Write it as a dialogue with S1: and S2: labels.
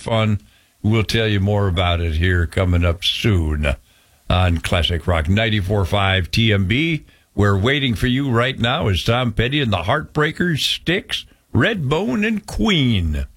S1: fun. We'll tell you more about it here coming up soon on Classic Rock 94.5 TMB. We're waiting for you right now is Tom Petty and the Heartbreakers, Styx, Redbone, and Queen.